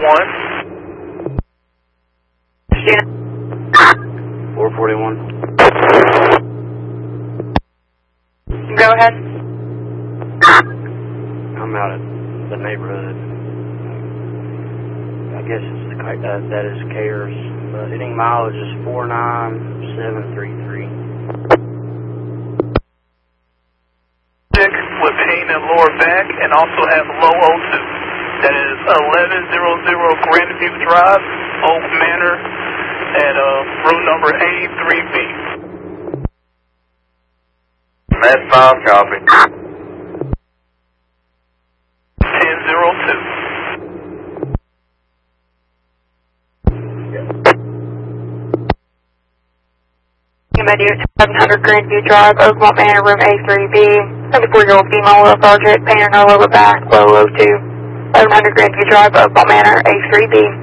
441. Go ahead. I'm out of the neighborhood. I guess it's that is CARES. Hitting mileage is 49733. With pain in lower back and also have low O2. That is 1100 Grandview Drive, Oak Manor, at room number A3B. That's 5, copy. 1002. Anybody at 700 Grandview Drive, Oakmont Manor, room A3B. 74-year-old female lethargic, pain in her lower back, low O2. 700 Grandview Drive, Oakmont Manor, A3B.